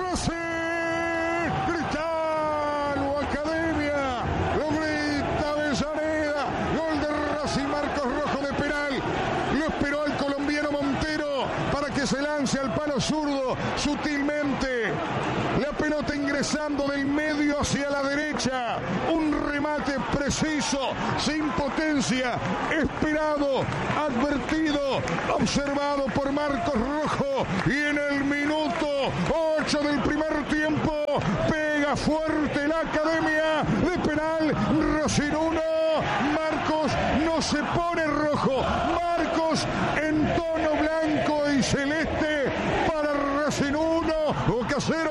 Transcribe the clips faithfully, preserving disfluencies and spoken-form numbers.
Racing, gritalo Academia, lo grita Avellaneda, gol de Racing, Marcos Rojo de penal, lo esperó el colombiano Montero para que se lance al palo zurdo sutilmente, la pelota ingresando del medio hacia la derecha, un remate preciso, sin potencia, esperado, advertido, observado por Marcos Rojo, y en el minuto ocho del primer tiempo pega fuerte la Academia de penal. Racing uno, Marcos no se pone rojo, Marcos en tono blanco y celeste para Racing uno, Boca cero.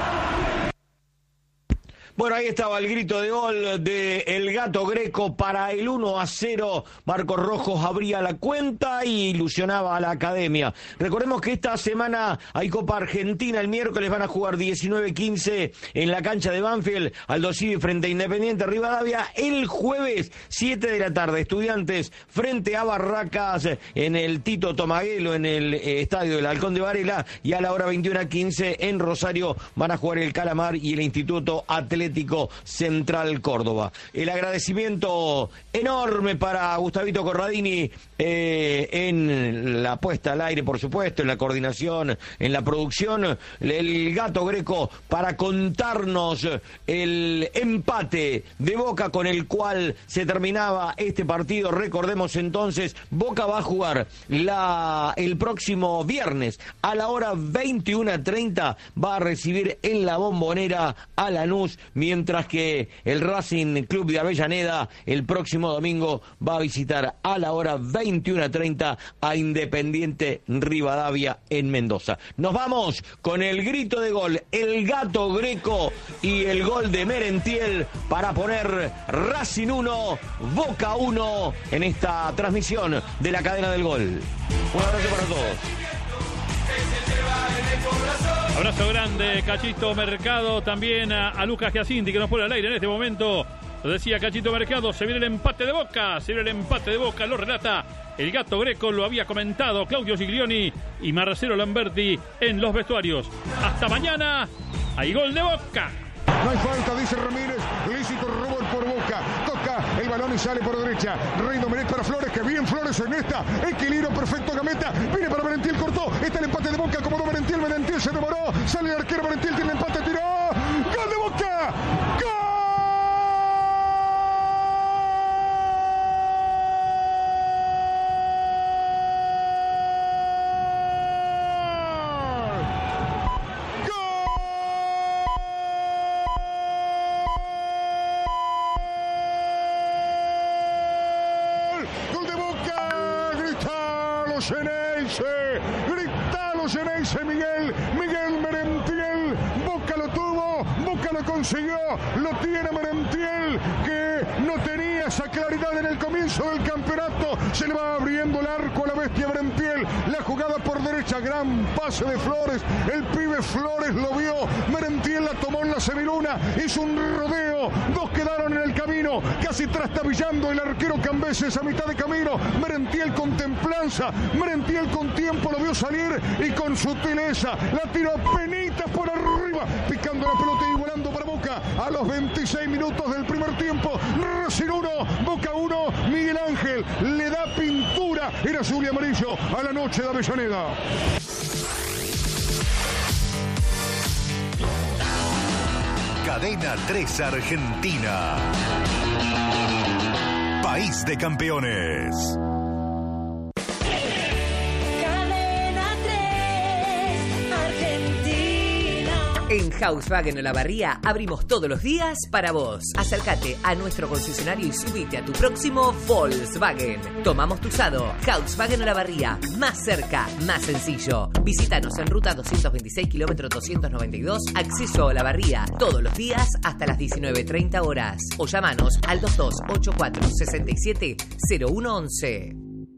Bueno, ahí estaba el grito de gol de el Gato Greco para el uno a cero. Marcos Rojo abría la cuenta y ilusionaba a la Academia. Recordemos que esta semana hay Copa Argentina. El miércoles van a jugar diecinueve quince en la cancha de Banfield, Aldo Civi frente a Independiente Rivadavia. El jueves, siete de la tarde, Estudiantes frente a Barracas en el Tito Tomaguelo, en el eh, estadio del Halcón de Varela. Y a la hora veintiuno quince en Rosario van a jugar el Calamar y el Instituto Atlético Central Córdoba. El agradecimiento enorme para Gustavito Corradini eh, en la puesta al aire, por supuesto, en la coordinación, en la producción. El Gato Greco para contarnos el empate de Boca con el cual se terminaba este partido. Recordemos entonces, Boca va a jugar la, el próximo viernes a la hora veintiuno treinta, va a recibir en la Bombonera a Lanús, mientras que el Racing Club de Avellaneda el próximo domingo va a visitar a la hora veintiuno treinta a Independiente Rivadavia en Mendoza. Nos vamos con el grito de gol, el Gato Greco y el gol de Merentiel para poner Racing uno, Boca uno en esta transmisión de la cadena del gol. Un abrazo para todos. Abrazo grande, Cachito Mercado, también a, a Lucas Giacinti, que nos pone al aire en este momento. Lo decía Cachito Mercado, se viene el empate de Boca, se viene el empate de Boca, lo relata el Gato Greco, lo había comentado Claudio Giglioni y Marcelo Lamberti en los vestuarios. Hasta mañana, hay gol de Boca. No hay falta, dice Ramírez, lícito robo por Boca, toca el balón y sale por derecha, Rey Domenech para Flores, que bien Flores en esta, equilibrio perfecto Gambetta, viene para Merentiel, cortó, está el empate de Boca, acomodó Merentiel, Merentiel se demoró, sale el arquero Merentiel, tiene el empate, tiró, ¡gol de Boca! ¡Gol! Geneise, gritalo Geneise, Miguel, Miguel Merentiel, Boca lo tuvo, Boca lo consiguió, lo tiene Merentiel, que no tenía esa claridad en el comienzo del campeonato, se le va abriendo el arco a la bestia Merentiel, la jugada por derecha, gran pase de Flores, el pibe Flores lo vio, Merentiel la tomó en la semiluna, hizo un rodeo, dos quedaron en el camino, casi trastabillando el arquero Cambeses a mitad de camino, Merentiel con templanza, Merentiel con tiempo lo vio salir y con sutileza la tiró penitas por arriba, picando la pelota y volando para Boca a los veintiséis minutos del primer tiempo. Racing uno, Boca uno, Miguel Ángel le da pintura en azul y amarillo a la noche de Avellaneda. Cadena tres Argentina. País de campeones. En Volkswagen Olavarría abrimos todos los días para vos. Acércate a nuestro concesionario y subite a tu próximo Volkswagen. Tomamos tu usado. Volkswagen Olavarría, más cerca, más sencillo. Visítanos en ruta doscientos veintiséis, kilómetro doscientos noventa y dos, acceso a Olavarría, todos los días hasta las diecinueve treinta horas. O llamanos al dos dos ocho cuatro, seis siete, cero uno once.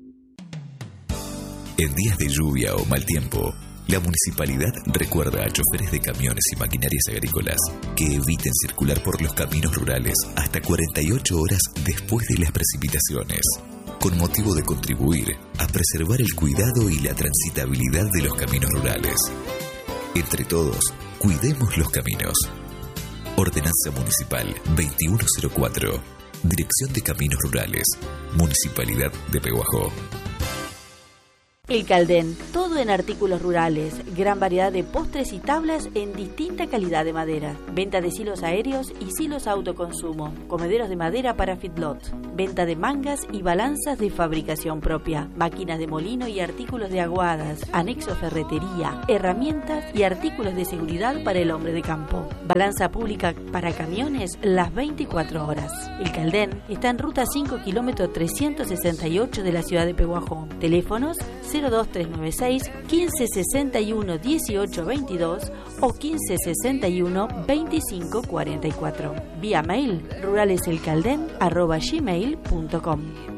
En días de lluvia o mal tiempo, la municipalidad recuerda a choferes de camiones y maquinarias agrícolas que eviten circular por los caminos rurales hasta cuarenta y ocho horas después de las precipitaciones, con motivo de contribuir a preservar el cuidado y la transitabilidad de los caminos rurales. Entre todos, Cuidemos los caminos. Ordenanza Municipal veintiuno cero cuatro. Dirección de Caminos Rurales. Municipalidad de Pehuajó. El Caldén, todo en artículos rurales, gran variedad de postres y tablas en distinta calidad de madera, venta de silos aéreos y silos a autoconsumo, comederos de madera para feedlot, venta de mangas y balanzas de fabricación propia, máquinas de molino y artículos de aguadas, anexo ferretería, herramientas y artículos de seguridad para el hombre de campo, balanza pública para camiones las veinticuatro horas. El Caldén está en ruta cinco kilómetro trescientos sesenta y ocho de la ciudad de Pehuajó. Teléfonos cero dos tres nueve seis, quince sesenta y uno, dieciocho veintidós o quince sesenta y uno, veinticinco cuarenta y cuatro. Vía mail ruraleselcalden arroba gmail punto com.